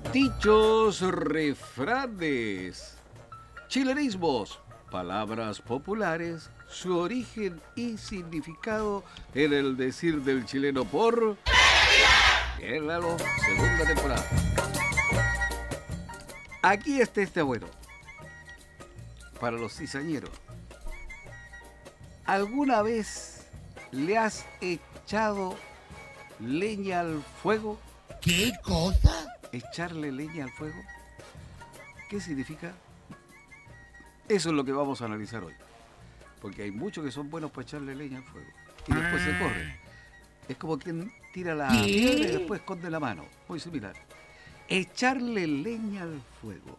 Dichos, refranes, chilenismos, palabras populares, su origen y significado en el decir del chileno por... Bien, Lalo, segunda temporada. Aquí está este bueno, para los cizañeros. ¿Alguna vez le has echado leña al fuego? ¿Qué cosa? ¿Echarle leña al fuego? ¿Qué significa? Eso es lo que vamos a analizar hoy. Porque hay muchos que son buenos para echarle leña al fuego. Y después se corren. Es como quien tira la piedra y después esconde la mano. Muy similar. Echarle leña al fuego.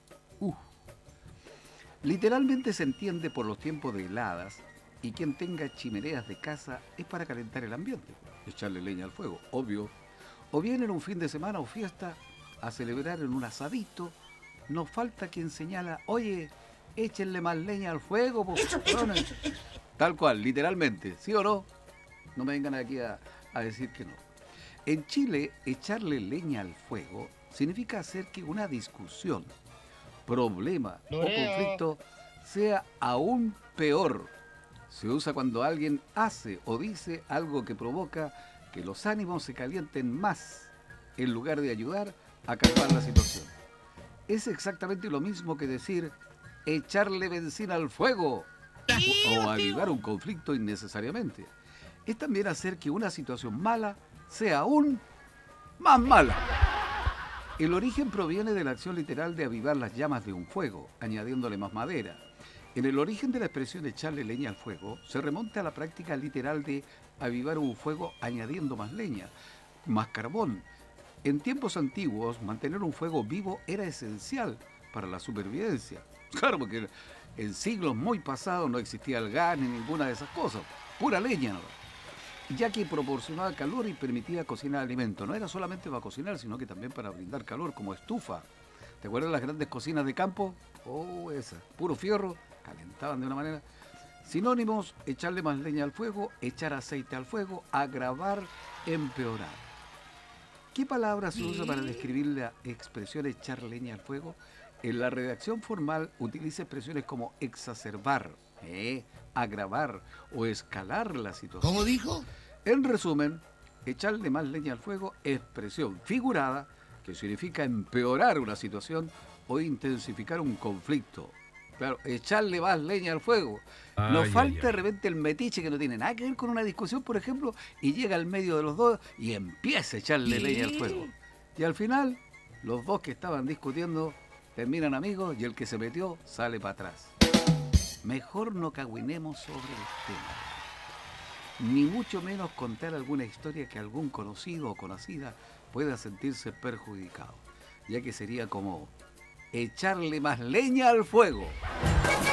Literalmente se entiende por los tiempos de heladas, y quien tenga chimeneas de casa es para calentar el ambiente. Echarle leña al fuego, obvio. O bien en un fin de semana o fiesta, a celebrar en un asadito, no falta quien señala, oye, échenle más leña al fuego, po, cabrones. Tal cual, literalmente, ¿sí o no? No me vengan aquí a decir que no. En Chile, echarle leña al fuego significa hacer que una discusión, problema o conflicto sea aún peor. Se usa cuando alguien hace o dice algo que provoca que los ánimos se calienten más, en lugar de ayudar a calmar la situación. Es exactamente lo mismo que decir echarle benzina al fuego o avivar un conflicto innecesariamente. Es también hacer que una situación mala sea aún más mala. El origen proviene de la acción literal de avivar las llamas de un fuego, añadiéndole más madera. En el origen de la expresión echarle leña al fuego, se remonta a la práctica literal de avivar un fuego añadiendo más leña, más carbón. En tiempos antiguos, mantener un fuego vivo era esencial para la supervivencia. Claro, porque en siglos muy pasados no existía el gas ni ninguna de esas cosas, pura leña, ¿no? Ya que proporcionaba calor y permitía cocinar alimentos. No era solamente para cocinar, sino que también para brindar calor, como estufa. ¿Te acuerdas de las grandes cocinas de campo? Oh, esas, puro fierro, calentaban de una manera. Sinónimos: echarle más leña al fuego, echar aceite al fuego, agravar, empeorar. ¿Qué palabra se usa para describir la expresión echar leña al fuego? En la redacción formal utiliza expresiones como exacerbar, agravar o escalar la situación. ¿Cómo dijo? En resumen, echarle más leña al fuego, expresión figurada que significa empeorar una situación o intensificar un conflicto. Claro, echarle más leña al fuego. Nos falta de repente el metiche que no tiene nada que ver con una discusión, por ejemplo, y llega al medio de los dos y empieza a echarle leña al fuego. Y al final, los dos que estaban discutiendo terminan amigos y el que se metió sale para atrás. Mejor no cagüinemos sobre el tema, ni mucho menos contar alguna historia que algún conocido o conocida pueda sentirse perjudicado, ya que sería como echarle más leña al fuego.